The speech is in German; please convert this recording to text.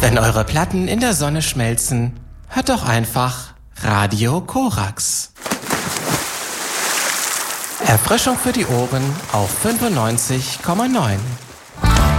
Wenn eure Platten in der Sonne schmelzen, hört doch einfach Radio Korax. Erfrischung für die Ohren auf 95,9.